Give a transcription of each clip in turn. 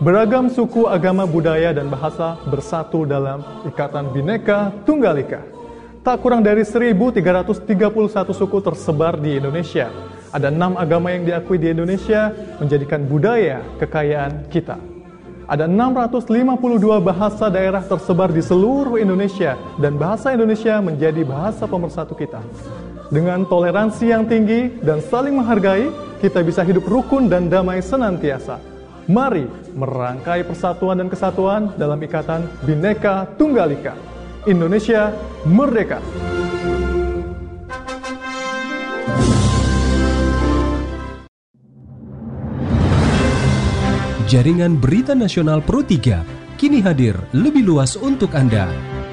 Beragam suku, agama, budaya, dan bahasa bersatu dalam Ikatan Bhinneka Tunggal Ika. Tak kurang dari 1.331 suku tersebar di Indonesia. Ada 6 agama yang diakui di Indonesia menjadikan budaya kekayaan kita. Ada 652 bahasa daerah tersebar di seluruh Indonesia dan bahasa Indonesia menjadi bahasa pemersatu kita. Dengan toleransi yang tinggi dan saling menghargai, kita bisa hidup rukun dan damai senantiasa. Mari merangkai persatuan dan kesatuan dalam Ikatan Bhinneka Tunggal Ika. Indonesia merdeka! Jaringan Berita Nasional Pro 3 kini hadir lebih luas untuk Anda.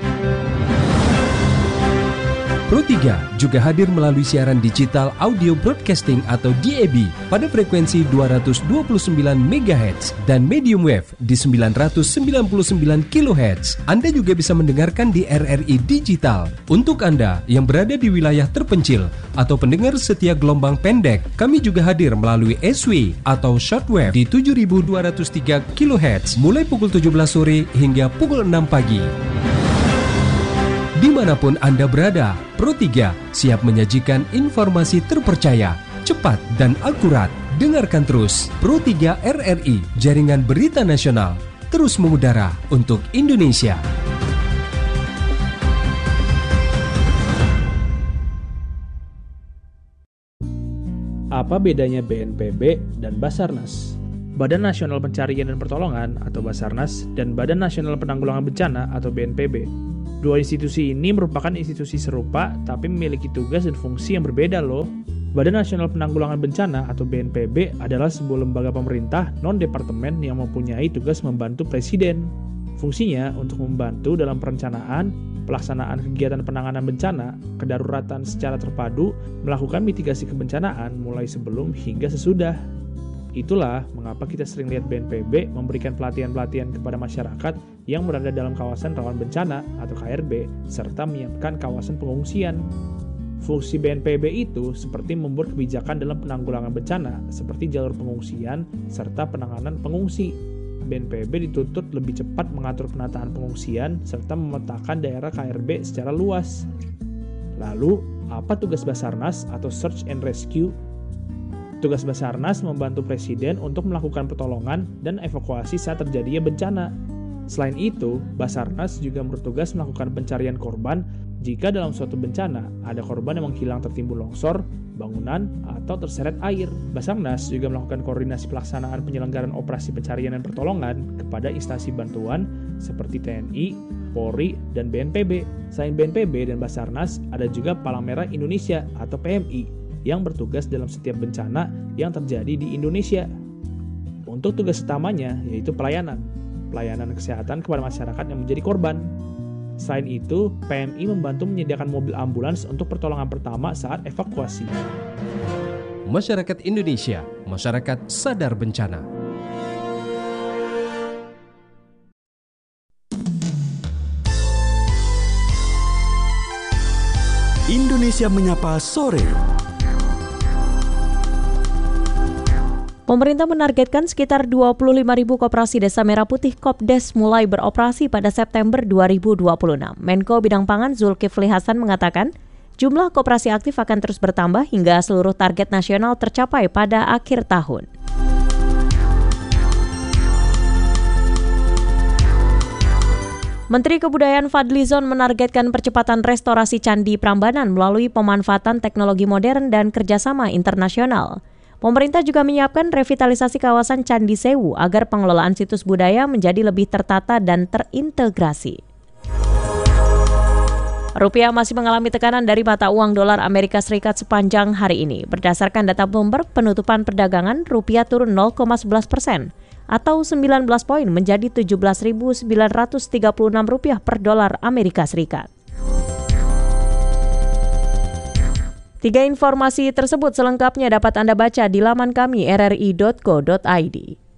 Pro 3 juga hadir melalui siaran digital audio broadcasting atau DAB pada frekuensi 229 MHz dan medium wave di 999 kHz. Anda juga bisa mendengarkan di RRI Digital. Untuk Anda yang berada di wilayah terpencil atau pendengar setia gelombang pendek, kami juga hadir melalui SW atau shortwave di 7203 kHz mulai pukul 17 sore hingga pukul 6 pagi. Dimanapun Anda berada, Pro 3 siap menyajikan informasi terpercaya, cepat, dan akurat. Dengarkan terus Pro 3 RRI, Jaringan Berita Nasional, terus mengudara untuk Indonesia. Apa bedanya BNPB dan Basarnas? Badan Nasional Pencarian dan Pertolongan atau Basarnas dan Badan Nasional Penanggulangan Bencana atau BNPB. Dua institusi ini merupakan institusi serupa tapi memiliki tugas dan fungsi yang berbeda loh. Badan Nasional Penanggulangan Bencana atau BNPB adalah sebuah lembaga pemerintah non-departemen yang mempunyai tugas membantu Presiden. Fungsinya untuk membantu dalam perencanaan, pelaksanaan kegiatan penanganan bencana, kedaruratan secara terpadu, melakukan mitigasi kebencanaan mulai sebelum hingga sesudah. Itulah mengapa kita sering lihat BNPB memberikan pelatihan-pelatihan kepada masyarakat yang berada dalam kawasan rawan bencana atau KRB, serta menyiapkan kawasan pengungsian. Fungsi BNPB itu seperti membuat kebijakan dalam penanggulangan bencana, seperti jalur pengungsian, serta penanganan pengungsi. BNPB dituntut lebih cepat mengatur penataan pengungsian, serta memetakan daerah KRB secara luas. Lalu, apa tugas Basarnas atau Search and Rescue? Tugas Basarnas membantu Presiden untuk melakukan pertolongan dan evakuasi saat terjadinya bencana. Selain itu, Basarnas juga bertugas melakukan pencarian korban jika dalam suatu bencana ada korban yang menghilang tertimbun longsor, bangunan, atau terseret air. Basarnas juga melakukan koordinasi pelaksanaan penyelenggaraan operasi pencarian dan pertolongan kepada instansi bantuan seperti TNI, Polri, dan BNPB. Selain BNPB dan Basarnas, ada juga Palang Merah Indonesia atau PMI yang bertugas dalam setiap bencana yang terjadi di Indonesia. Untuk tugas utamanya yaitu pelayanan kesehatan kepada masyarakat yang menjadi korban. Selain itu, PMI membantu menyediakan mobil ambulans untuk pertolongan pertama saat evakuasi. Masyarakat Indonesia, masyarakat sadar bencana. Indonesia Menyapa Sore. Pemerintah menargetkan sekitar 25.000 koperasi Desa Merah Putih Kopdes mulai beroperasi pada September 2026. Menko Bidang Pangan Zulkifli Hasan mengatakan, jumlah koperasi aktif akan terus bertambah hingga seluruh target nasional tercapai pada akhir tahun. Menteri Kebudayaan Fadlizon menargetkan percepatan restorasi Candi Prambanan melalui pemanfaatan teknologi modern dan kerjasama internasional. Pemerintah juga menyiapkan revitalisasi kawasan Candi Sewu agar pengelolaan situs budaya menjadi lebih tertata dan terintegrasi. Rupiah masih mengalami tekanan dari mata uang dolar Amerika Serikat sepanjang hari ini. Berdasarkan data Bloomberg, penutupan perdagangan rupiah turun 0,11% atau 19 poin menjadi Rp17.936 per dolar Amerika Serikat. 3 informasi tersebut selengkapnya dapat Anda baca di laman kami rri.co.id.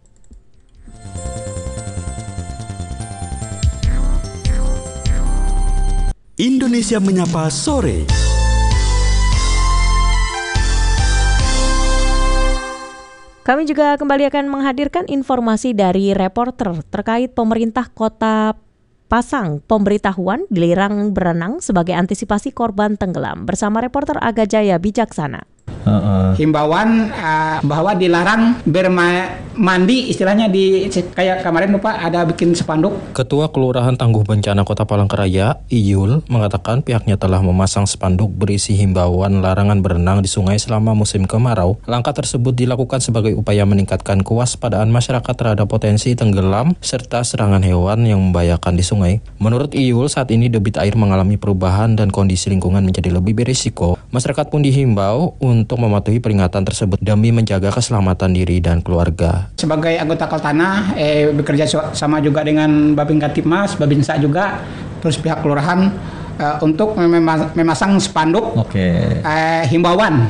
Indonesia Menyapa Sore. . 3 Kami juga kembali akan menghadirkan informasi dari reporter terkait pemerintah Kota pasang pemberitahuan dilarang berenang sebagai antisipasi korban tenggelam bersama reporter Aga Jaya Bijaksana. Himbauan bahwa dilarang bermandi, istilahnya di kayak kemarin Bapak ada bikin spanduk. Ketua Kelurahan Tangguh Bencana Kota Palangkaraya, Iyul, mengatakan pihaknya telah memasang spanduk berisi himbauan larangan berenang di sungai selama musim kemarau. Langkah tersebut dilakukan sebagai upaya meningkatkan kewaspadaan masyarakat terhadap potensi tenggelam serta serangan hewan yang membahayakan di sungai. Menurut Iyul, saat ini debit air mengalami perubahan dan kondisi lingkungan menjadi lebih berisiko. Masyarakat pun dihimbau untuk mematuhi peringatan tersebut demi menjaga keselamatan diri dan keluarga. Sebagai anggota Kaltana, bekerja sama juga dengan Babinka Tipmas, Babinsa juga, terus pihak kelurahan untuk memasang spanduk himbauan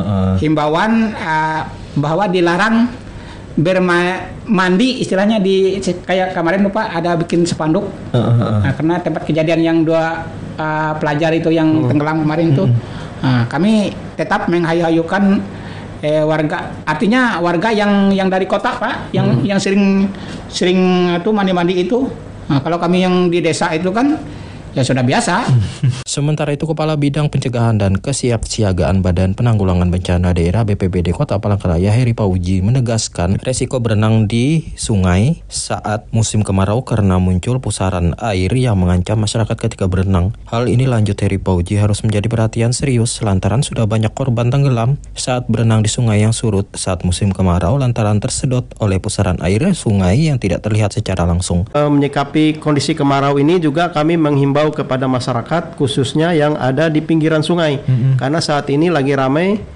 bahwa dilarang bermandi, istilahnya di kayak kemarin Bapak ada bikin spanduk karena tempat kejadian yang 2 pelajar itu yang tenggelam kemarin itu. Kami tetap menghayukan warga, artinya warga yang dari kota Pak, yang sering itu mandi itu. Kalau kami yang di desa itu kan ya sudah biasa. Sementara itu, Kepala Bidang Pencegahan dan Kesiapsiagaan Badan Penanggulangan Bencana Daerah BPBD Kota Palangkaraya, Heri Pauji, menegaskan resiko berenang di sungai saat musim kemarau karena muncul pusaran air yang mengancam masyarakat ketika berenang. Hal ini, lanjut Heri Pauji, harus menjadi perhatian serius lantaran sudah banyak korban tenggelam saat berenang di sungai yang surut saat musim kemarau lantaran tersedot oleh pusaran air sungai yang tidak terlihat secara langsung. Menyikapi kondisi kemarau ini juga kami menghimbau kepada masyarakat khususnya yang ada di pinggiran sungai, karena saat ini lagi ramai